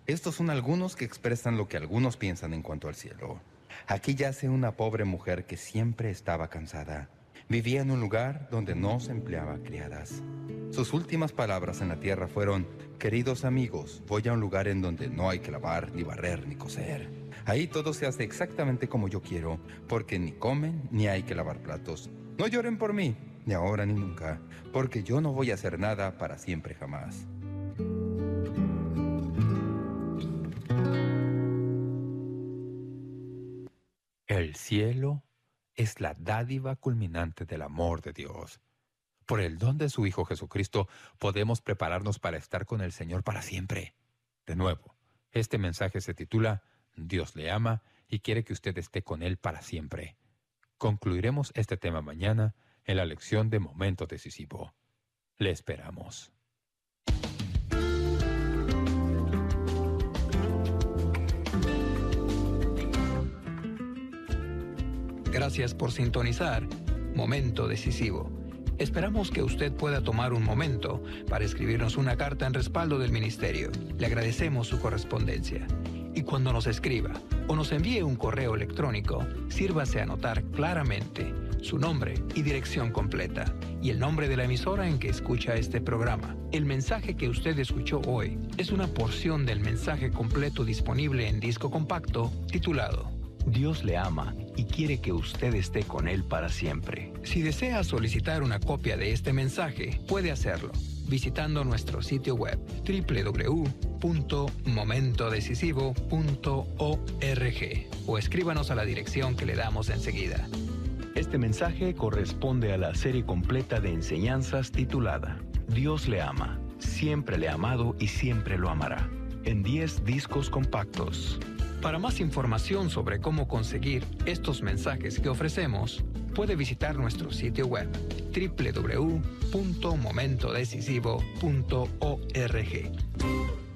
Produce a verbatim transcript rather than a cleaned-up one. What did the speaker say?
Estos son algunos que expresan lo que algunos piensan en cuanto al cielo. Aquí yace una pobre mujer que siempre estaba cansada. Vivía en un lugar donde no se empleaba criadas. Sus últimas palabras en la tierra fueron: queridos amigos, voy a un lugar en donde no hay que lavar, ni barrer, ni coser. Ahí todo se hace exactamente como yo quiero, porque ni comen, ni hay que lavar platos. No lloren por mí, ni ahora ni nunca, porque yo no voy a hacer nada para siempre jamás. El cielo es la dádiva culminante del amor de Dios. Por el don de su Hijo Jesucristo podemos prepararnos para estar con el Señor para siempre. De nuevo, este mensaje se titula Dios le ama y quiere que usted esté con Él para siempre. Concluiremos este tema mañana en la lección de Momento Decisivo. Le esperamos. Gracias por sintonizar Momento Decisivo. Esperamos que usted pueda tomar un momento para escribirnos una carta en respaldo del ministerio. Le agradecemos su correspondencia. Y cuando nos escriba o nos envíe un correo electrónico, sírvase a anotar claramente su nombre y dirección completa y el nombre de la emisora en que escucha este programa. El mensaje que usted escuchó hoy es una porción del mensaje completo disponible en disco compacto titulado Dios le ama y quiere que usted esté con Él para siempre. Si desea solicitar una copia de este mensaje, puede hacerlo visitando nuestro sitio web doble u doble u doble u punto momento decisivo punto org o escríbanos a la dirección que le damos enseguida. Este mensaje corresponde a la serie completa de enseñanzas titulada Dios le ama, siempre le ha amado y siempre lo amará, en diez discos compactos. Para más información sobre cómo conseguir estos mensajes que ofrecemos, puede visitar nuestro sitio web doble u doble u doble u punto momento decisivo punto org.